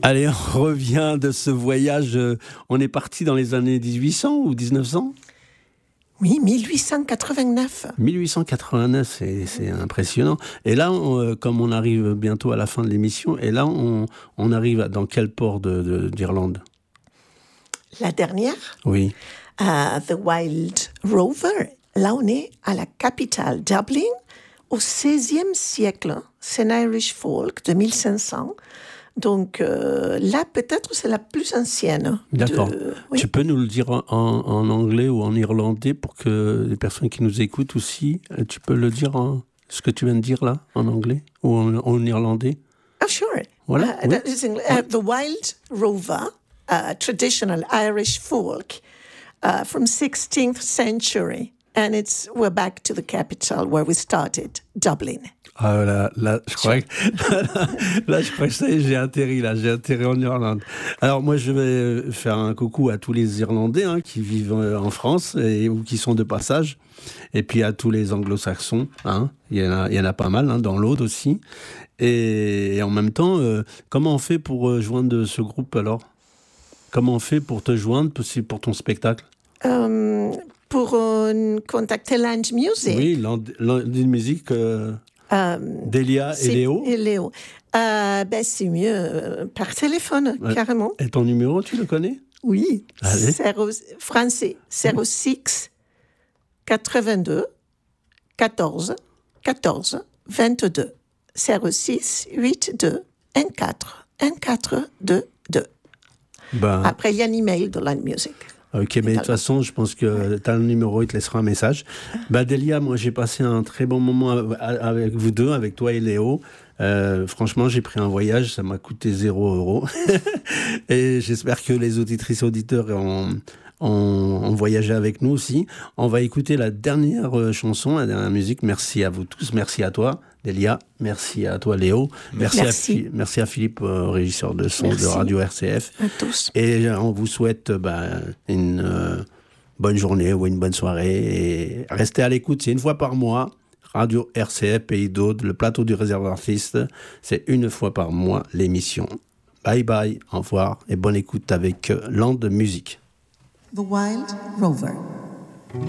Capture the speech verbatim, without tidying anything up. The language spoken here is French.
Allez, on revient de ce voyage. On est parti dans les années dix-huit cents ou dix-neuf cents ? Oui, dix-huit cent quatre-vingt-neuf. dix-huit cent quatre-vingt-neuf, c'est, c'est impressionnant. Et là, on, comme on arrive bientôt à la fin de l'émission, et là, on, on arrive dans quel port de, de, d'Irlande ? La dernière ? Oui. Uh, The Wild Rover. Là, on est à la capitale, Dublin, au seizième siècle. C'est un Irish folk de mille cinq cents. Donc euh, là, peut-être, c'est la plus ancienne. D'accord. De... Oui. Tu peux nous le dire en, en anglais ou en irlandais pour que les personnes qui nous écoutent aussi, tu peux le dire en, ce que tu viens de dire là, en anglais ou en, en irlandais ? Oh, sure. Voilà. Uh, oui. that is uh, the Wild Rover, uh, traditional Irish folk uh, from sixteenth century. And it's we're back to the capital where we started, Dublin. Ah là, là, je crois que là, là, je crois que ça y est, j'ai atterri là, j'ai atterri en Irlande. Alors moi, je vais faire un coucou à tous les Irlandais hein, qui vivent en France et ou qui sont de passage, et puis à tous les Anglo-Saxons. Hein, il y en a, il y en a pas mal hein, dans l'Aude aussi. Et, et en même temps, euh, comment on fait pour euh, joindre ce groupe alors ? Comment on fait pour te joindre pour ton spectacle ? Um, pour euh, contacter Land Music. Oui, Land, Land Music. Euh... Um, Delia et Léo et Léo. Euh, ben, c'est mieux euh, par téléphone, ouais. Carrément. Et ton numéro, tu le connais ? Oui. Zéro, français. zéro six quatre-vingt-deux quatorze quatorze vingt-deux. zéro six quatre-vingt-deux quatorze quatorze vingt-deux. Ben... Après, il y a un email de Land Music. Ok, mais de toute façon, je pense que tu as le numéro, il te laissera un message. Bah, Delia, moi, j'ai passé un très bon moment avec vous deux, avec toi et Léo. Euh, franchement, j'ai pris un voyage, ça m'a coûté zéro euro. Et j'espère que les auditrices auditeurs ont, ont, ont voyagé avec nous aussi. On va écouter la dernière chanson, la dernière musique. Merci à vous tous, merci à toi, Delia. Merci à toi, Léo. Merci, merci. À, merci à Philippe, euh, régisseur de son merci. de Radio R C F. À tous. Et on vous souhaite bah, une euh, bonne journée ou une bonne soirée. Et restez à l'écoute, c'est une fois par mois. Radio R C F, Pays d'Aude, le plateau du réservoir artiste. C'est une fois par mois l'émission. Bye bye, au revoir et bonne écoute avec Land Music. The Wild Rover.